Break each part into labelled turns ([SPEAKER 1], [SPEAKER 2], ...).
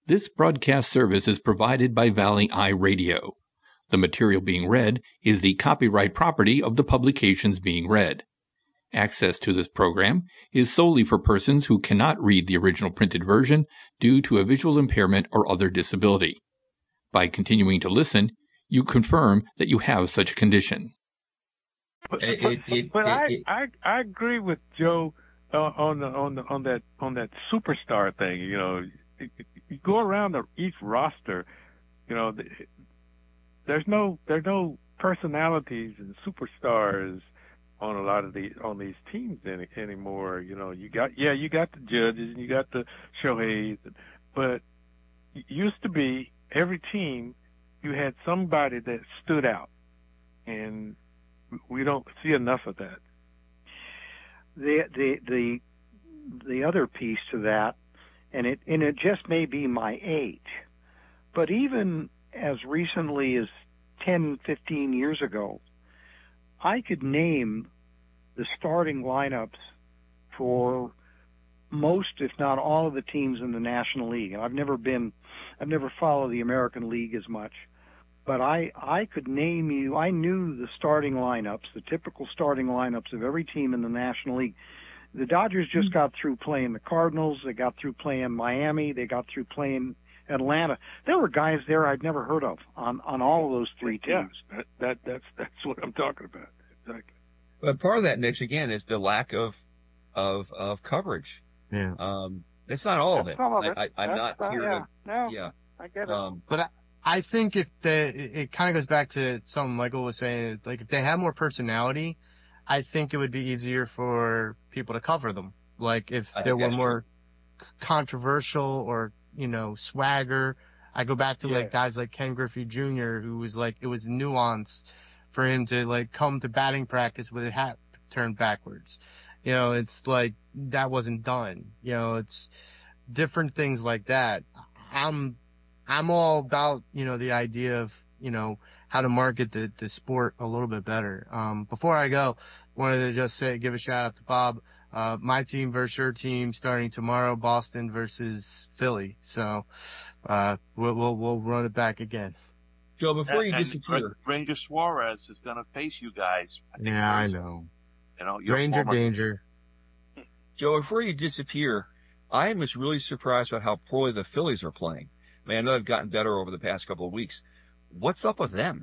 [SPEAKER 1] This broadcast service is provided by Valley Eye Radio. The material being read is the copyright property of the publications being read. Access to this program is solely for persons who cannot read the original printed version due to a visual impairment or other disability. By continuing to listen, you confirm that you have such a condition.
[SPEAKER 2] But I agree with Joe on that superstar thing. You know, you go around each roster. You know, there's no personalities and superstars on a lot of these teams anymore. You know, you got the Judges and you got the Shoheis, but it used to be every team you had somebody that stood out, and we don't see enough of that.
[SPEAKER 3] The other piece to that, and it just may be my age, but even as recently as 10, 15 years ago, I could name the starting lineups for most, if not all, of the teams in the National League. And I've never followed the American League as much, but I could name you. I knew the starting lineups, the typical starting lineups of every team in the National League. The Dodgers just got through playing the Cardinals. They got through playing Miami. They got through playing Atlanta. There were guys there I'd never heard of on all of those three teams.
[SPEAKER 2] Yeah, that's what I'm talking about. Exactly.
[SPEAKER 4] But part of that, Mitch, again, is the lack of coverage.
[SPEAKER 5] Yeah.
[SPEAKER 4] It's not all of it.
[SPEAKER 3] Some of it.
[SPEAKER 4] I'm not here to.
[SPEAKER 3] No,
[SPEAKER 4] Yeah.
[SPEAKER 3] I get it.
[SPEAKER 5] But I think it kind of goes back to something Michael was saying. Like, if they had more personality, I think it would be easier for people to cover them. Like, if they were more controversial or, you know, swagger. I go back to like guys like Ken Griffey Jr., who was like, it was nuanced for him to like come to batting practice with a hat turned backwards. You know, it's like that wasn't done. You know, it's different things like that. I'm all about, you know, the idea of, you know, how to market the sport a little bit better. Before I go, wanted to just give a shout out to Bob. My team versus your team starting tomorrow, Boston versus Philly. So, we'll run it back again.
[SPEAKER 4] Joe, before you disappear.
[SPEAKER 6] Ranger Suarez is going to face you guys.
[SPEAKER 5] I know.
[SPEAKER 6] You know,
[SPEAKER 5] Ranger danger.
[SPEAKER 4] Joe, before you disappear, I am just really surprised about how poorly the Phillies are playing. Man, I know they've gotten better over the past couple of weeks. What's up with them?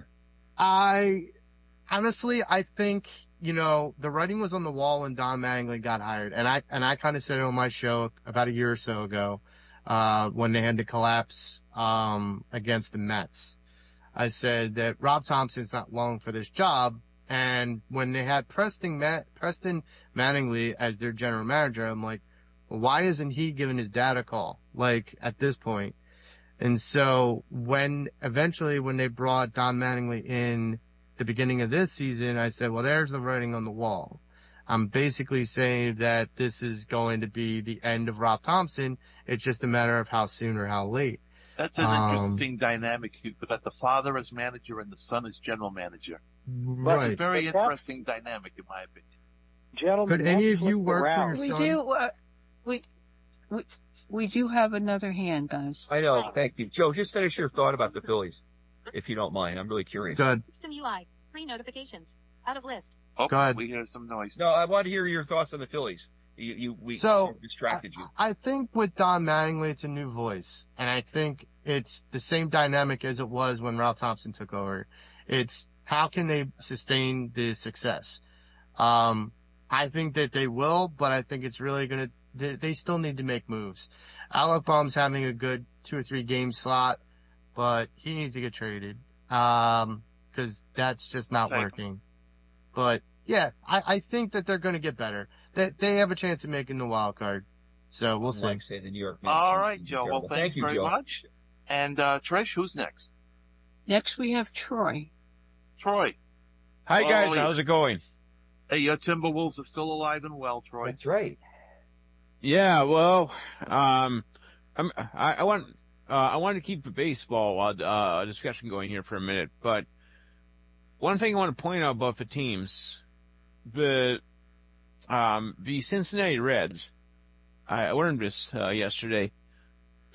[SPEAKER 5] Honestly, I think, you know, the writing was on the wall when Don Mattingly got hired. And I kind of said it on my show about a year or so ago, when they had to collapse, against the Mets. I said that Rob Thompson's not long for this job. And when they had Preston Mattingly as their general manager, I'm like, well, why isn't he giving his dad a call? Like, at this point. And so when they brought Don Mattingly in the beginning of this season, I said, well, there's the writing on the wall. I'm basically saying that this is going to be the end of Rob Thompson. It's just a matter of how soon or how late.
[SPEAKER 6] That's an interesting dynamic. You've got the father as manager and the son as general manager.
[SPEAKER 5] Right.
[SPEAKER 6] That's a very interesting dynamic, in my opinion.
[SPEAKER 3] Gentlemen,
[SPEAKER 5] could any of you work for your son?
[SPEAKER 7] We do have another hand, guys.
[SPEAKER 4] I know. Thank you. Joe, just finish your thought about the Phillies, if you don't mind. I'm really curious.
[SPEAKER 5] Good.
[SPEAKER 8] System UI. Free notifications. Out of list.
[SPEAKER 6] Oh,
[SPEAKER 5] Go ahead.
[SPEAKER 6] We hear some noise.
[SPEAKER 4] No, I want to hear your thoughts on the Phillies. We distracted you.
[SPEAKER 5] I think with Don Mattingly, it's a new voice. And I think it's the same dynamic as it was when Rob Thompson took over. It's how can they sustain the success? I think that they will, but I think it's really they still need to make moves. Alec Bohm's having a good 2 or 3 game slot, but he needs to get traded. Cause that's just not working. But yeah, I think that they're going to get better. They have a chance of making the wild card. So we'll see.
[SPEAKER 4] Like say the New York Mets.
[SPEAKER 6] All right, Joe. Well, thanks
[SPEAKER 4] Thank you,
[SPEAKER 6] very
[SPEAKER 4] Joe.
[SPEAKER 6] much. And, Trish, who's next?
[SPEAKER 7] Next we have Troy.
[SPEAKER 6] Troy.
[SPEAKER 9] Hi, guys. How's it going?
[SPEAKER 6] Hey, your Timberwolves are still alive and well, Troy.
[SPEAKER 4] That's right.
[SPEAKER 9] Yeah, well, I want to keep the baseball discussion going here for a minute, but one thing I want to point out about the teams, the Cincinnati Reds, I learned this yesterday.